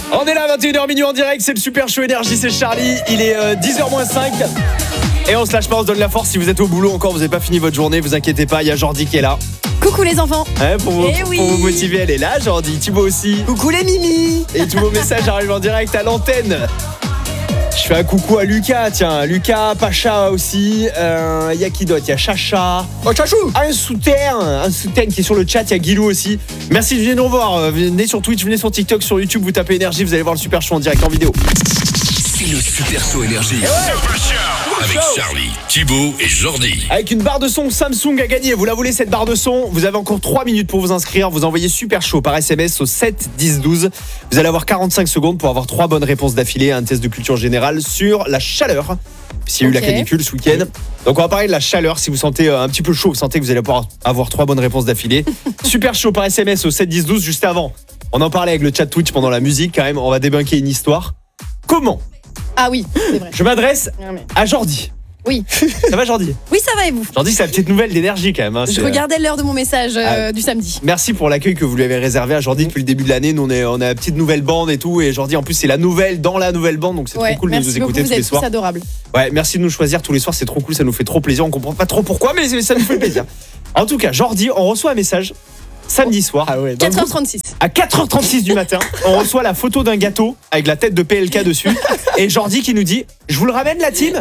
On est là, 21h minuit en direct, c'est le Super Show Énergie, c'est Charlie. Il est 10h-5. Et on se lâche pas, on se donne la force. Si vous êtes au boulot encore, vous n'avez pas fini votre journée, vous inquiétez pas, il y a Jordi qui est là. Coucou les enfants. Pour vous motiver, elle est là, Jordi. Thibaut aussi. Coucou les Mimi. Et tous vos messages arrivent en direct à l'antenne. Je fais un coucou à Lucas, tiens, Lucas, Pacha aussi, y a qui d'autre, il y a Chacha, Chachou, un soutien qui est sur le chat, il y a Guilou aussi. Merci de venir nous voir, venez sur Twitch, venez sur TikTok, sur YouTube, vous tapez Énergie, vous allez voir le Super Show en direct en vidéo. C'est le Super Show Énergie. Avec Charlie, Thibaut et Jordi. Avec une barre de son Samsung à gagner, vous la voulez cette barre de son, vous avez encore 3 minutes pour vous inscrire, vous envoyez Super Show par SMS au 7 10 12. Vous allez avoir 45 secondes pour avoir 3 bonnes réponses d'affilée à un test de culture générale sur la chaleur. S'il y a eu la canicule ce week-end. Donc on va parler de la chaleur, si vous sentez un petit peu chaud, vous sentez que vous allez pouvoir avoir 3 bonnes réponses d'affilée. Super Show par SMS au 7 10 12 juste avant. On en parlait avec le chat Twitch pendant la musique quand même, on va débunker une histoire. Comment ? Ah oui, c'est vrai. Je m'adresse à Jordi. Oui. Ça va Jordi ? Oui, ça va et vous ? Jordi, c'est la petite nouvelle d'énergie quand même. Je regardais l'heure de mon message du samedi. Merci pour l'accueil que vous lui avez réservé à Jordi depuis le début de l'année. Nous, on a la petite nouvelle bande et tout. Et Jordi, en plus, c'est la nouvelle dans la nouvelle bande. Donc c'est trop cool de nous écouter tous les soirs. Vous êtes tous adorables. Ouais, merci de nous choisir tous les soirs. C'est trop cool, ça nous fait trop plaisir. On comprend pas trop pourquoi, mais ça nous fait plaisir. En tout cas, Jordi, on reçoit un message samedi soir. 4h36. À 4h36 du matin, on reçoit la photo d'un gâteau avec la tête de PLK dessus. Et Jordi qui nous dit: je vous le ramène la team.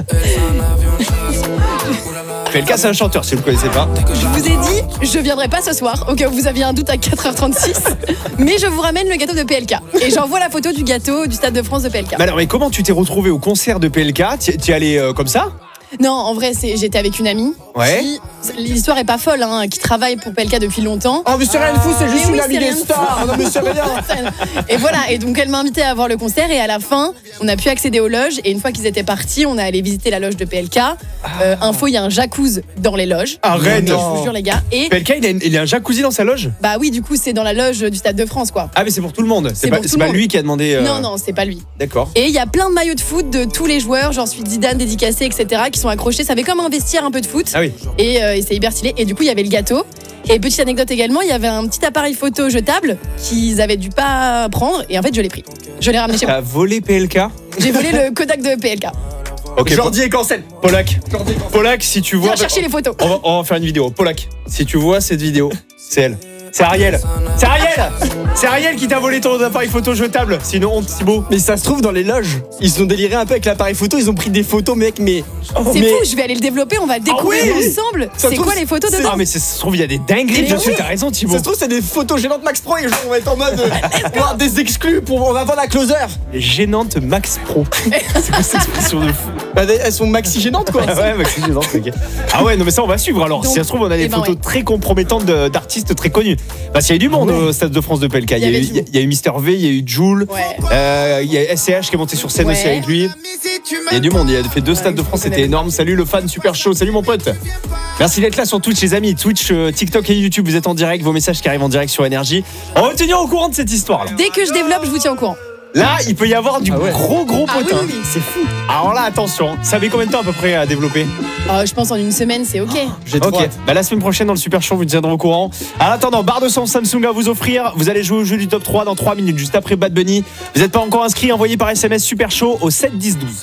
PLK, c'est un chanteur si vous ne le connaissez pas. Je vous ai dit, je viendrai pas ce soir, au cas où vous aviez un doute à 4h36, mais je vous ramène le gâteau de PLK. Et j'envoie la photo du gâteau du Stade de France de PLK. Mais alors, mais comment tu t'es retrouvé au concert de PLK ? Tu es allé comme ça ? Non, en vrai, j'étais avec une amie. Ouais. L'histoire est pas folle, qui travaille pour PLK depuis longtemps. Oh mais c'est rien de fou, c'est juste une amie des c'est stars. Non mais c'est rien. Et voilà, et donc elle m'a invité à voir le concert et à la fin, on a pu accéder aux loges et une fois qu'ils étaient partis, on est allé visiter la loge de PLK. Info, il y a un jacuzzi dans les loges. Arrête. Je vous jure les gars. Et PLK, il a un jacuzzi dans sa loge ? bah oui, du coup, c'est dans la loge du Stade de France quoi. Ah mais c'est pour tout le monde. C'est pour pas, tout le monde. lui qui a demandé. Non, c'est pas lui. D'accord. Et il y a plein de maillots de foot de tous les joueurs, genre celui de Zidane dédicacé, etc., qui sont accrochés. Ça fait comme un vestiaire un peu de foot. Ah oui. Et c'est hyper stylé. Et du coup, il y avait le gâteau. Et petite anecdote également, il y avait un petit appareil photo jetable qu'ils avaient dû pas prendre. Et en fait, je l'ai pris. Je l'ai ramené chez moi. T'as volé PLK ? J'ai volé le Kodak de PLK. Ok. Jordi est cancel. Polak, si tu vois. Viens chercher les photos. On va faire une vidéo. Polak, si tu vois cette vidéo, c'est elle. C'est Ariel. C'est Ariel qui t'a volé ton appareil photo jetable. C'est une honte, Thibaut. Mais ça se trouve dans les loges, ils se sont délirés un peu avec l'appareil photo, ils ont pris des photos mec mais C'est fou, je vais aller le développer, on va le découvrir oui ensemble. Ça C'est trouve, quoi les photos dedans? Ah mais ça se trouve il y a des dingueries. Mais Bien sûr, oui. t'as raison, Thibaut. ça se trouve c'est des photos gênantes Max Pro et genre on va être en mode on va avoir des exclus on va vendre la closer. Gênante Max Pro. C'est quoi cette expression de fou? Bah, elles sont maxi gênantes quoi. Ouais, Maxi gênante, ok. Ah ouais, non mais ça on va suivre alors. Donc, si ça se trouve on a des photos ouais. très compromettantes d'artistes très connus. Parce qu'il y a eu du monde au Stade de France de PLK. Il y a eu Mister V, il y a eu Jul, il y a SCH qui est monté sur scène aussi avec lui. Il y a du monde, il a fait 2 Stades de France, c'était énorme. Salut le fan super chaud, salut mon pote. Merci d'être là sur Twitch les amis, Twitch, TikTok et YouTube, vous êtes en direct, vos messages qui arrivent en direct sur Énergie. On va vous tenir au courant de cette histoire là. Dès que je développe, je vous tiens au courant. Là, il peut y avoir du gros potin. Oui. C'est fou. Alors là, attention, ça met combien de temps à peu près à développer? Je pense en une semaine, c'est ok. J'ai trop Ok, hâte. bah la semaine prochaine dans le Super Show, vous tiendrez au courant. En attendant, barre de son Samsung à vous offrir. Vous allez jouer au jeu du top 3 dans 3 minutes, juste après Bad Bunny. Vous n'êtes pas encore inscrit, envoyez par SMS Super Show au 7 10 12.